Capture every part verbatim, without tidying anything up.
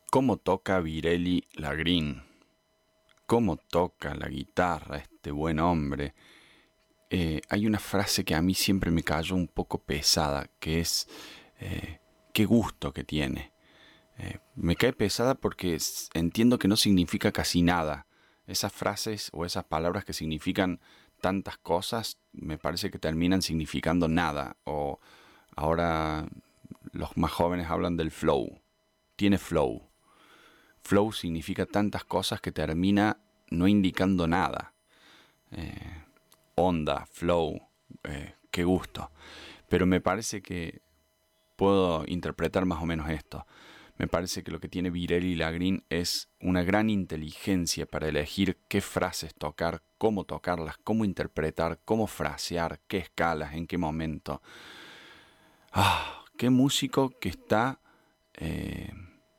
¿Cómo toca Virelli Lagrin? ¿Cómo toca la guitarra este buen hombre? Eh, hay una frase que a mí siempre me cayó un poco pesada, que es eh, qué gusto que tiene. Eh, me cae pesada porque s- entiendo que no significa casi nada. Esas frases o esas palabras que significan tantas cosas, me parece que terminan significando nada. O ahora los más jóvenes hablan del flow. Tiene flow. Flow significa tantas cosas que termina no indicando nada. Eh, onda, flow, eh, qué gusto. Pero me parece que puedo interpretar más o menos esto. Me parece que lo que tiene Virelli Lagrin es una gran inteligencia para elegir qué frases tocar, cómo tocarlas, cómo interpretar, cómo frasear, qué escalas, en qué momento. Ah, qué músico que está eh,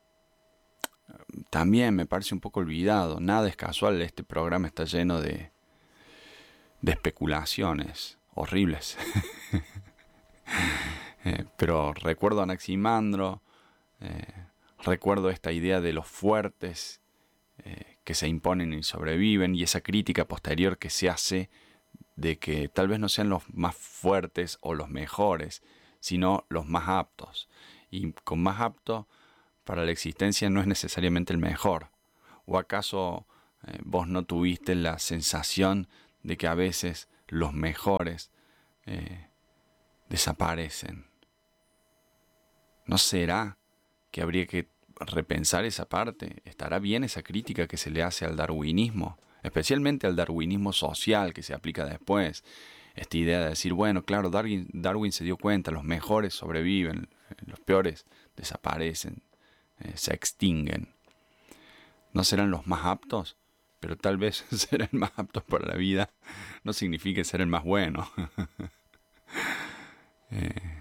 también me parece un poco olvidado. Nada es casual, este programa está lleno de, de especulaciones horribles. Eh, pero recuerdo a Anaximandro, eh, recuerdo esta idea de los fuertes eh, que se imponen y sobreviven, y esa crítica posterior que se hace de que tal vez no sean los más fuertes o los mejores, sino los más aptos. Y con más apto para la existencia no es necesariamente el mejor. ¿O acaso eh, vos no tuviste la sensación de que a veces los mejores eh, desaparecen? ¿No será que habría que repensar esa parte? ¿Estará bien esa crítica que se le hace al darwinismo? Especialmente al darwinismo social que se aplica después. Esta idea de decir, bueno, claro, Darwin, Darwin se dio cuenta, los mejores sobreviven, los peores desaparecen, eh, se extinguen. ¿No serán los más aptos? Pero tal vez ser el más apto para la vida no signifique ser el más bueno. eh,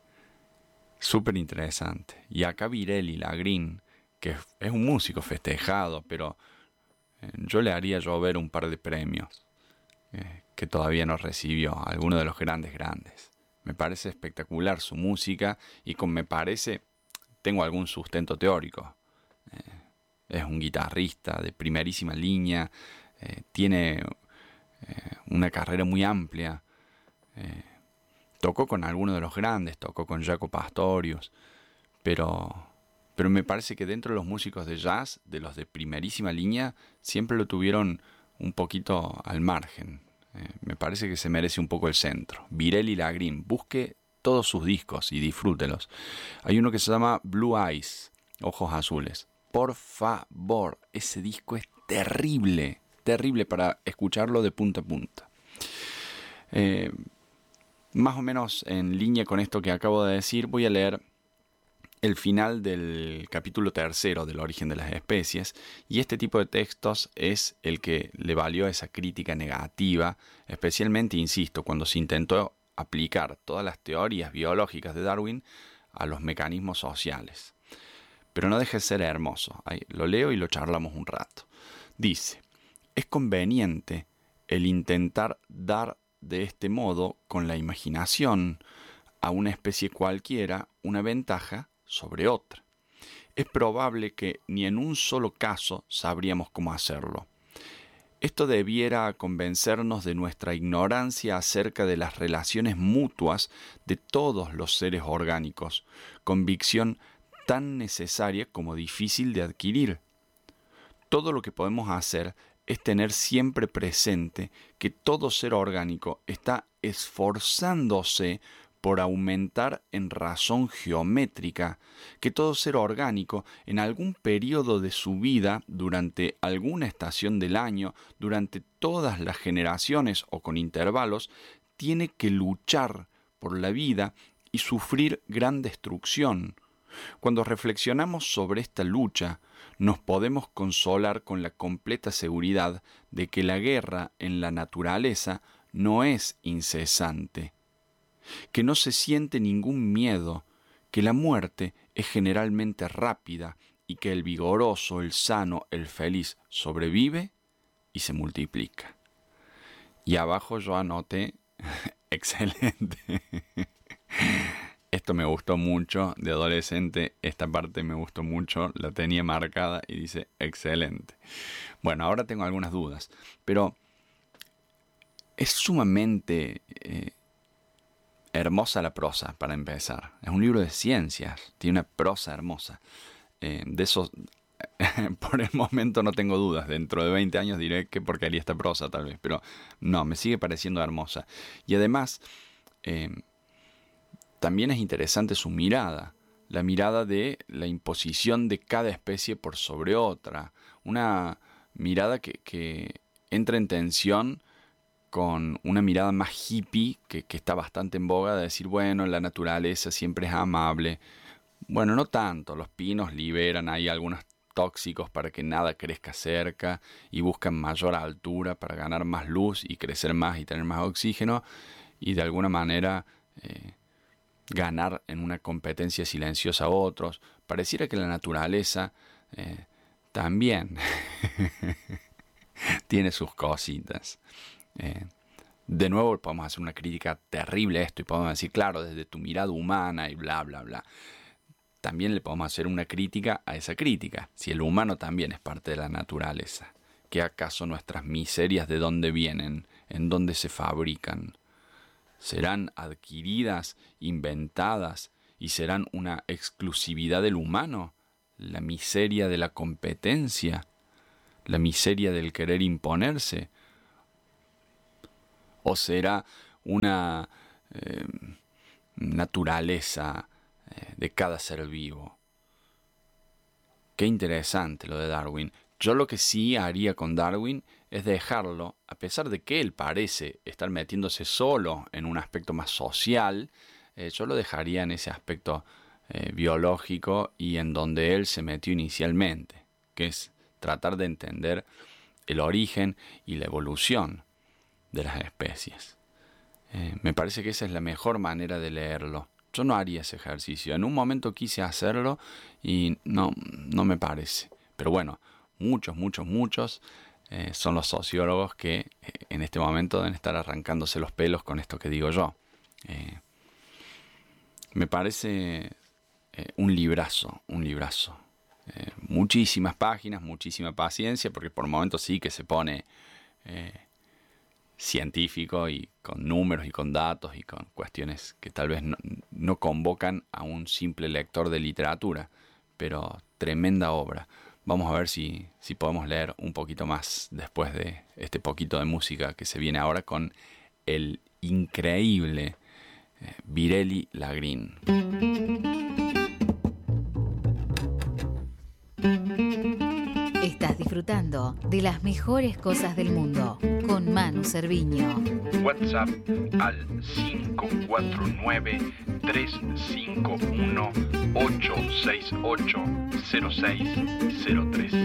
Súper interesante. Y acá Virelli Lagrin, que es un músico festejado, pero eh, yo le haría llover un par de premios eh, que todavía no recibió, alguno de los grandes grandes. Me parece espectacular su música y con me parece tengo algún sustento teórico. Es un guitarrista de primerísima línea, eh, tiene eh, una carrera muy amplia. eh, Tocó con algunos de los grandes, tocó con Jaco Pastorius, pero, pero me parece que dentro de los músicos de jazz, de los de primerísima línea, siempre lo tuvieron un poquito al margen. Eh, me parece que se merece un poco el centro. Virelli Lagrin, busque todos sus discos y disfrútelos. Hay uno que se llama Blue Eyes, Ojos Azules. Por favor, ese disco es terrible, terrible para escucharlo de punta a punta. Eh, Más o menos en línea con esto que acabo de decir, voy a leer el final del capítulo tercero del origen de las especies, y este tipo de textos es el que le valió esa crítica negativa, especialmente, insisto, cuando se intentó aplicar todas las teorías biológicas de Darwin a los mecanismos sociales. Pero no deje de ser hermoso. Ahí lo leo y lo charlamos un rato. Dice, es conveniente el intentar dar de este modo, con la imaginación, a una especie cualquiera una ventaja sobre otra. Es probable que ni en un solo caso sabríamos cómo hacerlo. Esto debiera convencernos de nuestra ignorancia acerca de las relaciones mutuas de todos los seres orgánicos, convicción tan necesaria como difícil de adquirir. Todo lo que podemos hacer es tener siempre presente que todo ser orgánico está esforzándose por aumentar en razón geométrica, que todo ser orgánico en algún periodo de su vida, durante alguna estación del año, durante todas las generaciones o con intervalos, tiene que luchar por la vida y sufrir gran destrucción. Cuando reflexionamos sobre esta lucha, nos podemos consolar con la completa seguridad de que la guerra en la naturaleza no es incesante, que no se siente ningún miedo, que la muerte es generalmente rápida y que el vigoroso, el sano, el feliz sobrevive y se multiplica. Y abajo yo anoté, excelente. esto me gustó mucho, de adolescente, esta parte me gustó mucho, la tenía marcada y dice excelente. Bueno, ahora tengo algunas dudas, pero es sumamente eh, hermosa la prosa para empezar. Es un libro de ciencias, tiene una prosa hermosa. Eh, de eso, por el momento no tengo dudas. Dentro de veinte años diré qué porquería esta prosa tal vez, pero no, me sigue pareciendo hermosa. Y además, eh, también es interesante su mirada, la mirada de la imposición de cada especie por sobre otra. Una mirada que, que entra en tensión con una mirada más hippie, que, que está bastante en boga, de decir, bueno, la naturaleza siempre es amable. Bueno, no tanto, los pinos liberan ahí algunos tóxicos para que nada crezca cerca y buscan mayor altura para ganar más luz y crecer más y tener más oxígeno y de alguna manera eh, ganar en una competencia silenciosa a otros. Pareciera que la naturaleza eh, también tiene sus cositas. Eh, de nuevo podemos hacer una crítica terrible a esto y podemos decir, claro, desde tu mirada humana y bla, bla, bla. También le podemos hacer una crítica a esa crítica, si el humano también es parte de la naturaleza. ¿Qué acaso nuestras miserias de dónde vienen? ¿En dónde se fabrican? ¿Serán adquiridas, inventadas y serán una exclusividad del humano? ¿La miseria de la competencia? ¿La miseria del querer imponerse? ¿O será una eh, naturaleza eh, de cada ser vivo? Qué interesante lo de Darwin. Yo lo que sí haría con Darwin es dejarlo, a pesar de que él parece estar metiéndose solo en un aspecto más social, eh, yo lo dejaría en ese aspecto eh, biológico y en donde él se metió inicialmente, que es tratar de entender el origen y la evolución de las especies. Eh, me parece que esa es la mejor manera de leerlo. Yo no haría ese ejercicio. En un momento quise hacerlo y no, no me parece. Pero bueno, muchos, muchos, muchos eh, son los sociólogos que eh, en este momento deben estar arrancándose los pelos con esto que digo yo. Eh, me parece eh, un librazo, un librazo. Eh, muchísimas páginas, muchísima paciencia, porque por momentos sí que se pone eh, científico y con números y con datos y con cuestiones que tal vez no, no convocan a un simple lector de literatura, pero tremenda obra. Vamos a ver si, si podemos leer un poquito más después de este poquito de música que se viene ahora con el increíble eh, Viréli Lagrin. Estás disfrutando de las mejores cosas del mundo con Manu Cerviño. WhatsApp al cinco cuatro nueve, tres cinco uno, ocho seis ocho, cero seis cero tres.